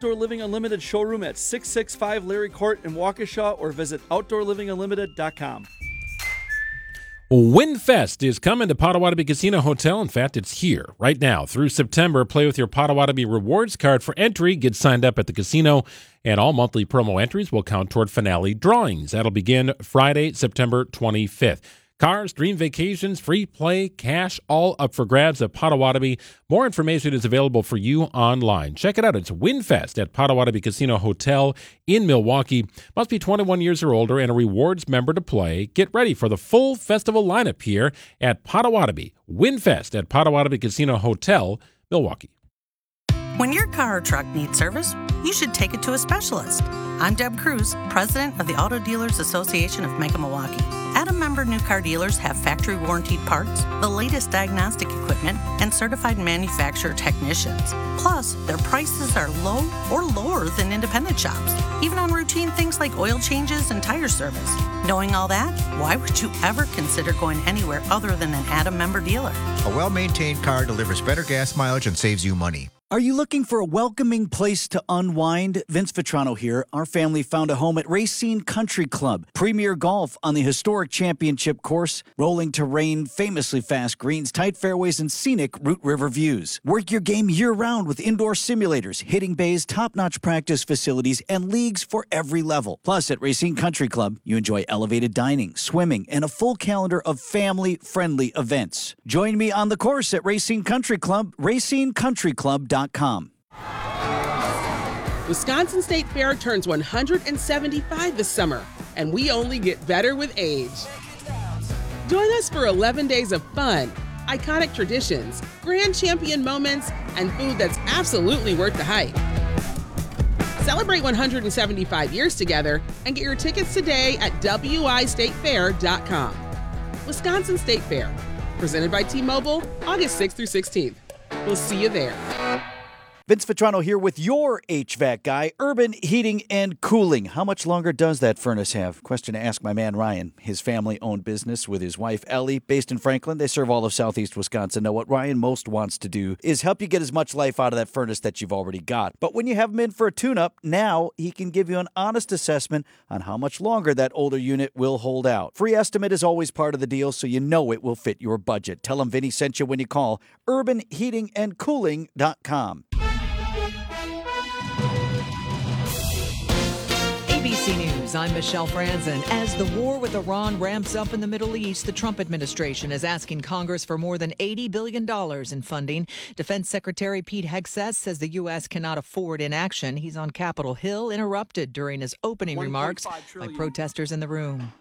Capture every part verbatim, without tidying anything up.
Outdoor Living Unlimited showroom at six sixty-five Larry Court in Waukesha or visit outdoor living unlimited dot com. WinFest is coming to Potawatomi Casino Hotel. In fact, it's here right now through September. Play with your Potawatomi rewards card for entry. Get signed up at the casino, and all monthly promo entries will count toward finale drawings. That'll begin Friday, September twenty-fifth. Cars, dream vacations, free play, cash, all up for grabs at Potawatomi. More information is available for you online. Check it out. It's WinFest at Potawatomi Casino Hotel in Milwaukee. Must be twenty-one years or older and a rewards member to play. Get ready for the full festival lineup here at Potawatomi. WinFest at Potawatomi Casino Hotel, Milwaukee. When your car or truck needs service, you should take it to a specialist. I'm Deb Cruz, president of the Auto Dealers Association of Mega Milwaukee. Adam member new car dealers have factory warranted parts, the latest diagnostic equipment, and certified manufacturer technicians. Plus, their prices are low or lower than independent shops, even on routine things like oil changes and tire service. Knowing all that, why would you ever consider going anywhere other than an Adam member dealer? A well-maintained car delivers better gas mileage and saves you money. Are you looking for a welcoming place to unwind? Vince Vitrano here. Our family found a home at Racine Country Club. Premier golf on the historic championship course, rolling terrain, famously fast greens, tight fairways, and scenic Root River views. Work your game year-round with indoor simulators, hitting bays, top-notch practice facilities, and leagues for every level. Plus, at Racine Country Club, you enjoy elevated dining, swimming, and a full calendar of family-friendly events. Join me on the course at Racine Country Club, racine country club dot com. Wisconsin State Fair turns one hundred seventy-five this summer, and we only get better with age. Join us for eleven days of fun, iconic traditions, grand champion moments, and food that's absolutely worth the hype. Celebrate one hundred seventy-five years together and get your tickets today at w i state fair dot com. Wisconsin State Fair, presented by T-Mobile, August sixth through sixteenth. We'll see you there. Vince Vitrano here with your H V A C guy, Urban Heating and Cooling. How much longer does that furnace have? Question to ask my man Ryan. His family-owned business with his wife Ellie, based in Franklin. They serve all of southeast Wisconsin. Now, what Ryan most wants to do is help you get as much life out of that furnace that you've already got. But when you have him in for a tune-up, now he can give you an honest assessment on how much longer that older unit will hold out. Free estimate is always part of the deal, so you know it will fit your budget. Tell him Vinny sent you when you call urban heating and cooling dot com. A B C News, I'm Michelle Franzen. As the war with Iran ramps up in the Middle East, the Trump administration is asking Congress for more than eighty billion dollars in funding. Defense Secretary Pete Hegseth says the U S cannot afford inaction. He's on Capitol Hill, interrupted during his opening remarks by protesters in the room.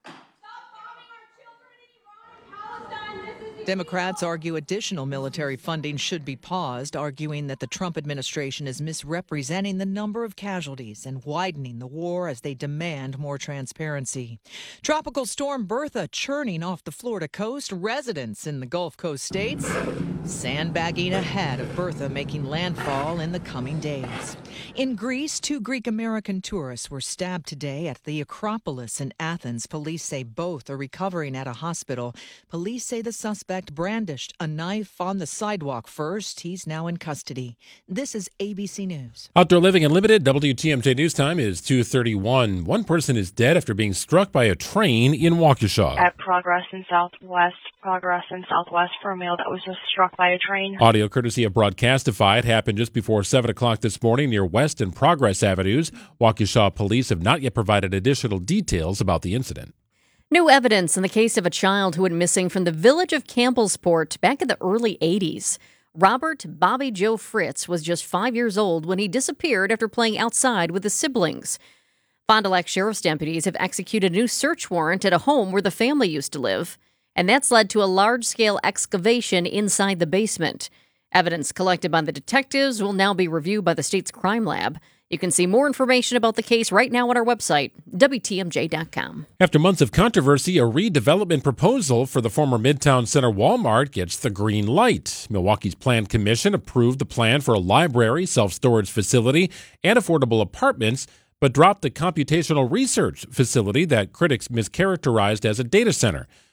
Democrats argue additional military funding should be paused, arguing that the Trump administration is misrepresenting the number of casualties and widening the war as they demand more transparency. Tropical storm Bertha churning off the Florida coast. Residents in the Gulf Coast states sandbagging ahead of Bertha making landfall in the coming days. In Greece, two Greek-American tourists were stabbed today at the Acropolis in Athens. Police say both are recovering at a hospital. Police say the suspect brandished a knife on the sidewalk first. He's now in custody. This is A B C News. Outdoor Living Unlimited, W T M J News Time is two thirty-one. One person is dead after being struck by a train in Waukesha. At Progress in Southwest, Progress in Southwest for a male that was just struck by a train. Audio courtesy of Broadcastify. It happened just before seven o'clock this morning near West and Progress Avenues. Waukesha police have not yet provided additional details about the incident. New evidence in the case of a child who went missing from the village of Campbellsport back in the early eighties. Robert Bobby Joe Fritz was just five years old when he disappeared after playing outside with his siblings. Fond du Lac Sheriff's deputies have executed a new search warrant at a home where the family used to live, and that's led to a large-scale excavation inside the basement. Evidence collected by the detectives will now be reviewed by the state's crime lab. You can see more information about the case right now on our website, W T M J dot com. After months of controversy, a redevelopment proposal for the former Midtown Center Walmart gets the green light. Milwaukee's Plan Commission approved the plan for a library, self-storage facility, and affordable apartments, but dropped the computational research facility that critics mischaracterized as a data center.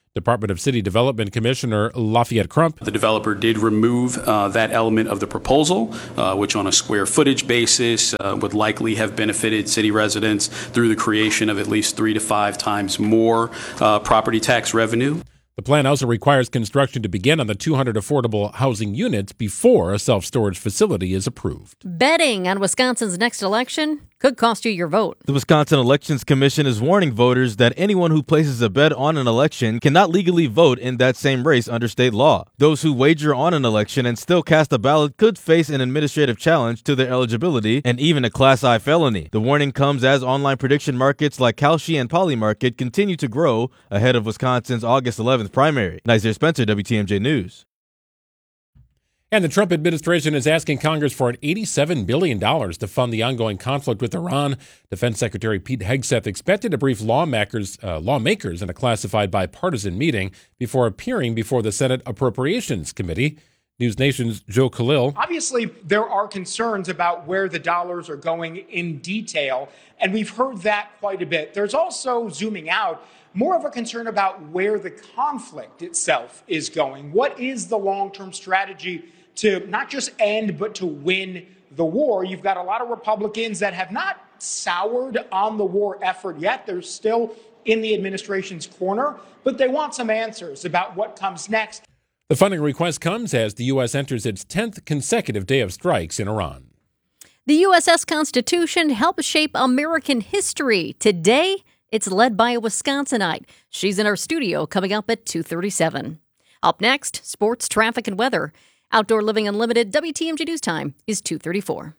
Department of City Development Commissioner Lafayette Crump. The developer did remove uh, that element of the proposal, uh, which on a square footage basis uh, would likely have benefited city residents through the creation of at least three to five times more uh, property tax revenue. The plan also requires construction to begin on the two hundred affordable housing units before a self-storage facility is approved. Betting on Wisconsin's next election could cost you your vote. The Wisconsin Elections Commission is warning voters that anyone who places a bet on an election cannot legally vote in that same race under state law. Those who wager on an election and still cast a ballot could face an administrative challenge to their eligibility and even a Class I felony. The warning comes as online prediction markets like Kalshi and Polymarket continue to grow ahead of Wisconsin's August eleventh primary. Nazir Spencer, W T M J News. And the Trump administration is asking Congress for eighty-seven billion dollars to fund the ongoing conflict with Iran. Defense Secretary Pete Hegseth expected to brief lawmakers, uh, lawmakers in a classified bipartisan meeting before appearing before the Senate Appropriations Committee. News Nation's Joe Khalil. Obviously, there are concerns about where the dollars are going in detail, and we've heard that quite a bit. There's also, zooming out, more of a concern about where the conflict itself is going. What is the long-term strategy to not just end, but to win the war? You've got a lot of Republicans that have not soured on the war effort yet. They're still in the administration's corner, but they want some answers about what comes next. The funding request comes as the U S enters its tenth consecutive day of strikes in Iran. The U S S Constitution helped shape American history. Today, it's led by a Wisconsinite. She's in our studio coming up at two thirty-seven. Up next, sports, traffic, and weather. Outdoor Living Unlimited, W T M J News Time is two thirty-four.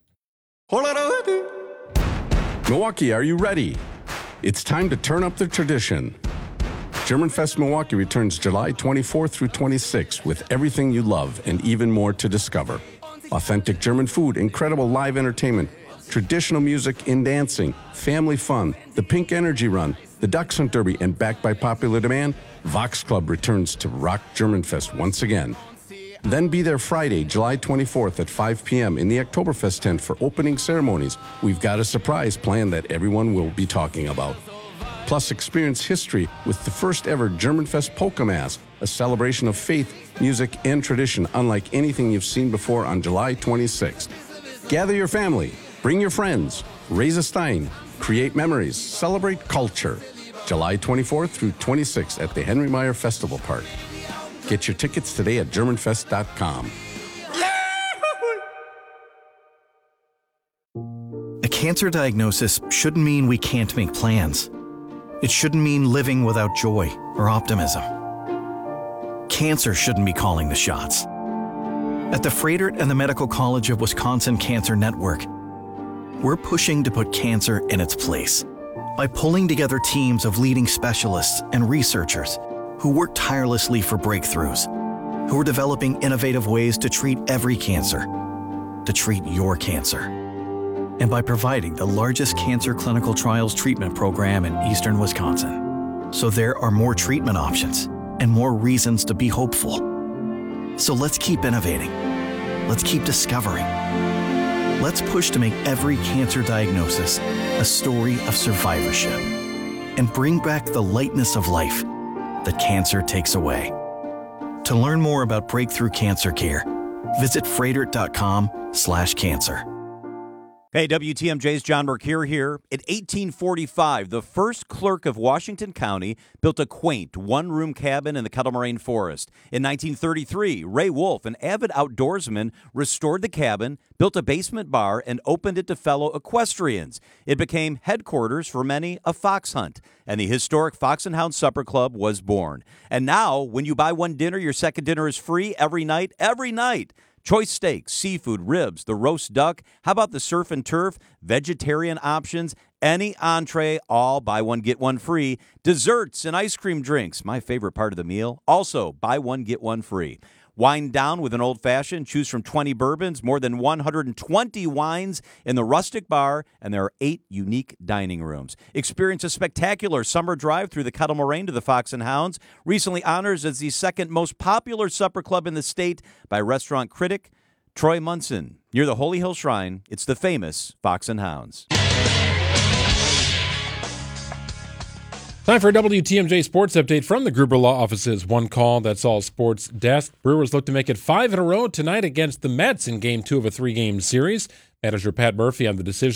Milwaukee, are you ready? It's time to turn up the tradition. Germanfest Milwaukee returns July twenty-fourth through twenty-sixth with everything you love and even more to discover. Authentic German food, incredible live entertainment, traditional music and dancing, family fun, the Pink Energy Run, the Dachshund Derby, and backed by popular demand, Vox Club returns to rock Germanfest once again. Then be there Friday, July twenty-fourth at five p.m. in the Oktoberfest tent for opening ceremonies. We've got a surprise planned that everyone will be talking about. Plus, experience history with the first ever Germanfest Polka Mass, a celebration of faith, music, and tradition unlike anything you've seen before on July twenty-sixth. Gather your family, bring your friends, raise a stein, create memories, celebrate culture. July twenty-fourth through twenty-sixth at the Henry Meyer Festival Park. Get your tickets today at Germanfest dot com. A cancer diagnosis shouldn't mean we can't make plans. It shouldn't mean living without joy or optimism. Cancer shouldn't be calling the shots. At the Froedtert and the Medical College of Wisconsin Cancer Network, we're pushing to put cancer in its place by pulling together teams of leading specialists and researchers who work tirelessly for breakthroughs, who are developing innovative ways to treat every cancer, to treat your cancer. And by providing the largest cancer clinical trials treatment program in eastern Wisconsin. So there are more treatment options and more reasons to be hopeful. So let's keep innovating. Let's keep discovering. Let's push to make every cancer diagnosis a story of survivorship and bring back the lightness of life that cancer takes away. To learn more about breakthrough cancer care, visit Froedtert dot com slash cancer. Hey, W T M J's John Mercure here. In eighteen forty-five, the first clerk of Washington County built a quaint one-room cabin in the Kettle Moraine Forest. In nineteen thirty-three, Ray Wolf, an avid outdoorsman, restored the cabin, built a basement bar, and opened it to fellow equestrians. It became headquarters for many a fox hunt, and the historic Fox and Hound Supper Club was born. And now, when you buy one dinner, your second dinner is free every night, every night. Choice steaks, seafood, ribs, the roast duck. How about the surf and turf? Vegetarian options, any entree, all buy one, get one free. Desserts and ice cream drinks, my favorite part of the meal. Also, buy one, get one free. Wine down with an old-fashioned. Choose from twenty bourbons, more than one hundred twenty wines in the rustic bar, and there are eight unique dining rooms. Experience a spectacular summer drive through the Kettle Moraine to the Fox and Hounds, recently honored as the second most popular supper club in the state by restaurant critic Troy Munson. Near the Holy Hill Shrine, it's the famous Fox and Hounds. Time for a W T M J Sports Update from the Gruber Law Office's One Call, That's All Sports Desk. Brewers look to make it five in a row tonight against the Mets in Game two of a three-game series. Manager Pat Murphy on the decision